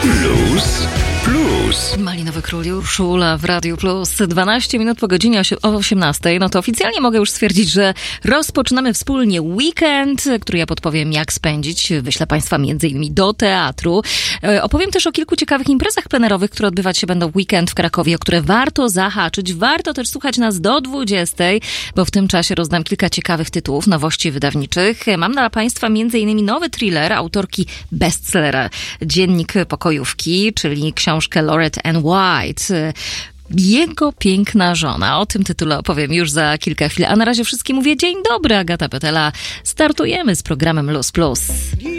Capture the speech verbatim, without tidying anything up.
Plus, plus. Malinowy Król i Urszula w Radiu Plus. dwanaście minut po godzinie osiemnastej. No to oficjalnie mogę już stwierdzić, że rozpoczynamy wspólnie weekend, który ja podpowiem, jak spędzić. Wyślę Państwa między innymi do teatru. Opowiem też o kilku ciekawych imprezach plenerowych, które odbywać się będą w weekend w Krakowie, o które warto zahaczyć. Warto też słuchać nas do dwudziestej, bo w tym czasie rozdam kilka ciekawych tytułów, nowości wydawniczych. Mam dla Państwa między innymi nowy thriller autorki bestsellera Dziennik Pokojówki, czyli książkę Loretta Ann White. Jego piękna żona. O tym tytule opowiem już za kilka chwil. A na razie wszystkim mówię dzień dobry, Agata Petela. Startujemy z programem Luz Plus.